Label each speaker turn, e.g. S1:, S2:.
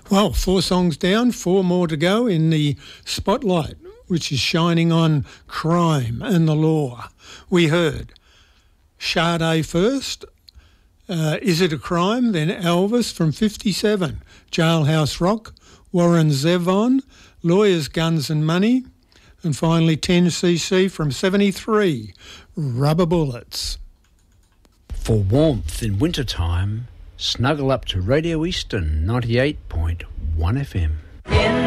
S1: Well, 4 songs down, 4 more to go in the spotlight, which is shining on crime and the law. We heard Sade first, Is It a Crime? Then Elvis from 57, Jailhouse Rock, Warren Zevon, Lawyers, Guns and Money, and finally 10cc from 73, Rubber Bullets.
S2: For warmth in wintertime, snuggle up to Radio Eastern 98.1 FM.